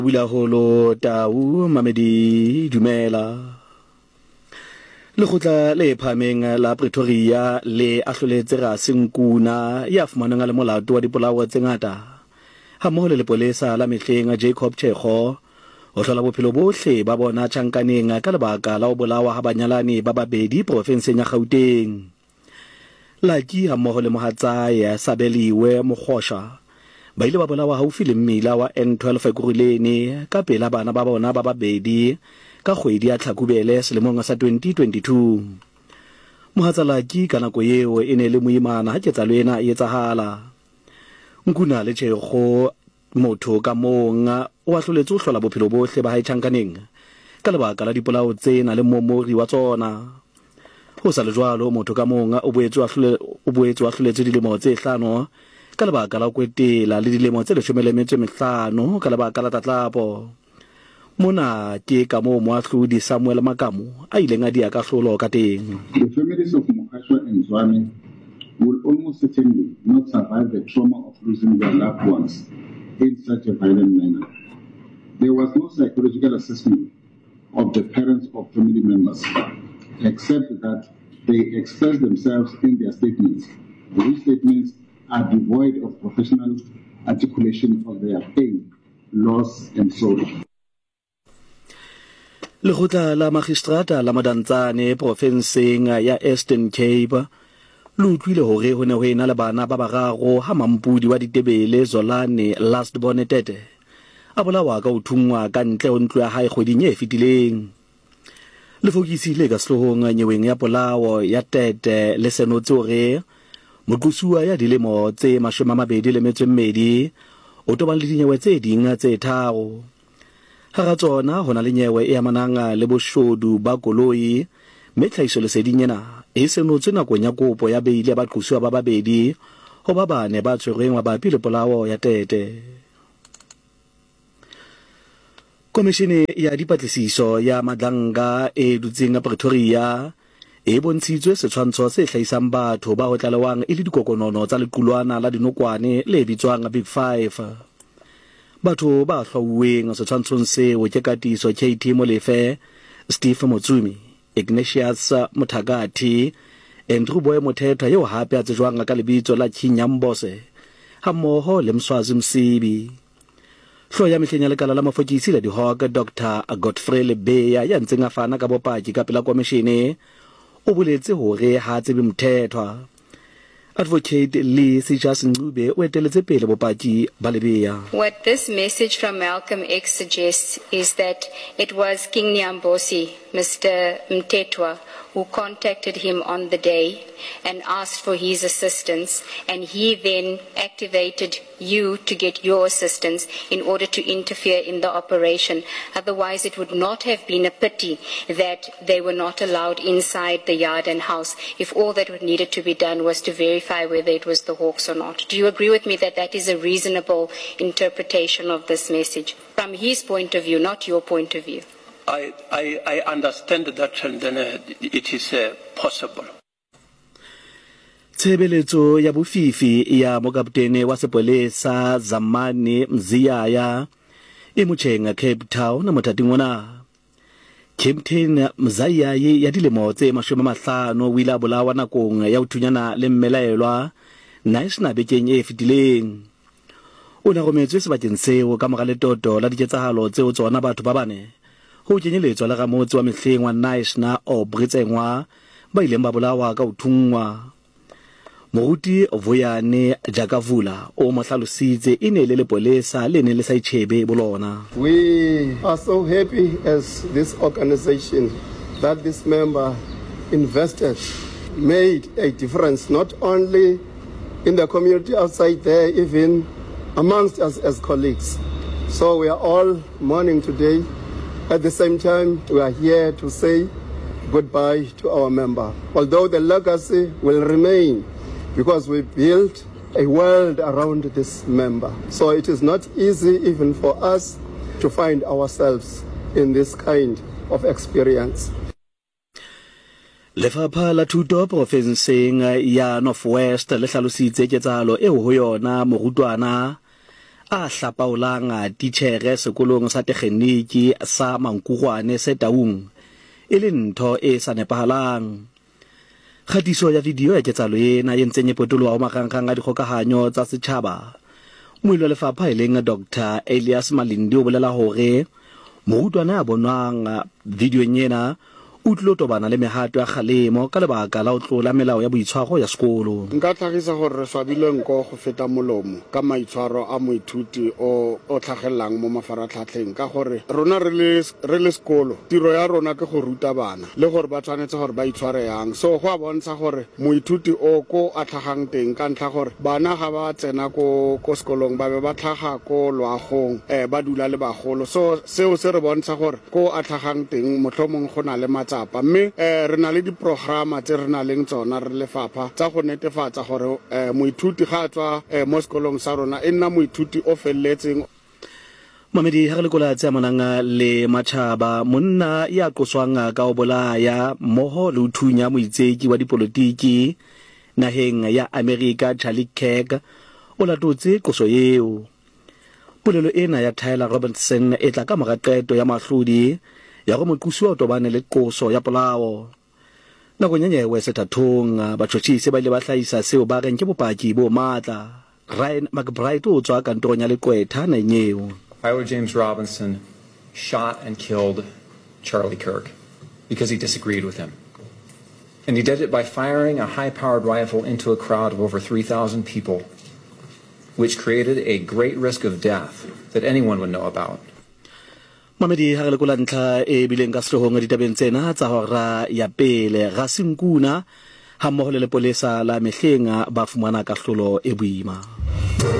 Wila holo tau mamedi dumela. Lekgotla le phameng la Pretoria le ahloletse ra senkuna ya fumanang le molato wa dipolao tse ngata. Ha mmoho le lepolesa la mehleng Jacob Chekgo o hlola bophelo bohle ba bona tjhankaneng ka lebaka la ho bolawa ha banyalani ba babedi profenseng ya Gauteng. Laki ha mmoho le mohatsae Sabeliwe Mokhosha ba ile ba bolawa haufi le mmila wa N12 Ekurhuleni ka pela bana ba bona ba babedi ka kgwedi ya Tlhakubele selemong sa 2022. Mohatsalaki ka nako eo e ne le moimana ha ketsalo ena e etsahala. Nkuna le Chekgo motho ka monga o ahloletse ho hlola bophelo bohle ba hae tjhankaneng ka lebaka la dipolao tsena le momori wa tsona. Ho sa le jwalo motho ka monga o boetse wa ahloletse dilemo tse 5 ka lebaka la kwetela le dilemo tse 15 ka lebaka la tatlapo. Mona ke ka mo moahlodi Samuel Makamu a ileng a dia ka hlolo ka teng. The families of Mokhosha and Zwane will almost certainly not survive the trauma of losing their loved ones in such a violent manner. There was no psychological assessment of the parents or family members, except that they expressed themselves in their statements. These statements are devoid of professional articulation of their pain, loss, and sorrow. Lekgotla la Magistrata la Madantsane profenseng ya Eastern Cape le utlwile hore ho ne ho ena le bana ba bararo ha mampudi wa Ditebele Zolane Last Bonetete a bolawa ka ho thungwa ka ntle ho ntlo ya hae kgweding e fetileng. Le fokisile ka sehlohong nyeweng ya polao ya Tete le senotse hore moqosuwa ya dilemo tse 22 o tobang le dinyewe tse ding tse 3. Ha tsona hona le nyewe e amanang le boshodu ba koloi mme tlhahiso leseding ena e senotse nakong ya kopo ya beile ba qosuwa ba babedi ho ba bane ba tshwerweng mabapi le polao ya Tete. Komishene ya dipatlisiso ya Madlanga e dutseng Pretoria e bontshitswe setshwantsho se hlahisang batho ba ho tlalewang e le dikokonono tsa lequlwana la dinokwane le bitswang Big 5. Batho ba hlauweng setshwantshong seo ke Katiso KT Molefe, Steve Motsumi, Ignatius Muthagati, Andrew Boy Mothetha yo hape a tsejwang ka lebitso la Chinyambose ha mmoho le Mswazi Msibi. Hlo ya mehleng ya lekala la mafokisi la dihawk Dr. Godfrey Lebeya ya ntseng a fana ka bopaki ka pela komishene o boletse hore ha tsebe mthethwa. Advocate Lee Sijas Ngube o eteletse pele bopaki ba Lebeya. What this message from Malcolm X suggests is that it was King Nyambosi, Mr. Mtetwa, who contacted him on the day and asked for his assistance, and he then activated you to get your assistance in order to interfere in the operation. Otherwise, it would not have been a pity that they were not allowed inside the yard and house if all that needed to be done was to verify whether it was the Hawks or not. Do you agree with me that that is a reasonable interpretation of this message from his point of view, not your point of view? I understand that, and then it is possible. Tshebeletso ya bofifi ya mokaptene wa sepolesa Zamani Mziyaya e motjheng Cape Town mothating ona. Captain Mziyaya ya dilemo tse 50 o ile a bolawa nakong ya ho thunyana le mmelaelwa National bekeng e fetileng. O na rometswe sebakeng seo ka mora letoto la diketsahalo tseo tsona batho ba bane ho kenyeletswa le ramotse wa mehleng wa National o Britsengwa ba ileng ba bolawa ka ho thungwa. Moruti Voyane Jakavula o mohlalositse e ne le lepolesa le ne le sa itshebe bolona. We are so happy as this organization that this member invested, made a difference not only in the community outside there, even amongst us as colleagues. So we are all mourning today. At the same time, we are here to say goodbye to our member. Although the legacy will remain, because we built a world around this member. So it is not easy even for us to find ourselves in this kind of experience. Lefapha la Thuto profenseng ya Northwest le hlalositse ketsahalo eo ho yona morutwana a hlapaulang titjhere sekolong sa tekgeniki sa Mankugwane se Taung e le ntho e sa nepahalang. Khatiso ya video ya ketsalo ena e ntseng e potoloha ho marangrang a dikgokahanyo tsa setjhaba. Moilo lefapha e leng Dr. Elias Malindi o bolela hore morutwana ya bonwang videoeng ena o tlilo tobana le mehato ya kgalemo ka lebaka la ho tlola melao ya boitshwaro ya sekolo. Nka tlhagisa gore re swabile nko go feta molomo ka maitshwaro a moithuti o tlhagellang mo mafaratlhatlheng ka gore rona re le sekolo tiro ya rona ke go ruta bana le gore ba tshwanetse gore ba itshware yang. So go a bontsha gore moithuti o ko a tlhagang teng ka ntlha gore bana ga ba tsena ko sekolong ba be ba tlhaga ko loagong ba dula le bagolo. So seo se re bontsha gore ko a tlhagang teng motlhomong go na le mme re na le diprograma tse re na leng tsona re lefapha tsa go netefatsa gore moithuti ga tswa mo sekolong sa rona e nna moithuti o felletseng. Mamedi ha re lekola tse amanang le Matjhaba monna ya qoswang ka o bolaya mmoho le uthunya moitseki wa dipolotiki naheng ya America Charlie Kirk o latotse qoso eo. Polelo ena ya Tyler Robertson e tla ka mora qeto ya mahlodi ya go moqosi wa tobane le qoso ya polao. Nakong ya nyewe sethathong batjhotjhisi ba ile ba hlahisa seo ba reng ke bopaki bo matla. Ryan McBride o tswa kantorong ya Leqwetha na nyeo. Tyler James Robinson shot and killed Charlie Kirk because he disagreed with him. And he did it by firing a high-powered rifle into a crowd of over 3,000 people, which created a great risk of death that anyone would know about. Mamedi ha re lekola ntlha e bileng ka sehloho ditabeng tsena tsa hora ya pele ga Senkuna ha mmoho le lepolesa la Mehlenga ba fumana kahlolo e boima.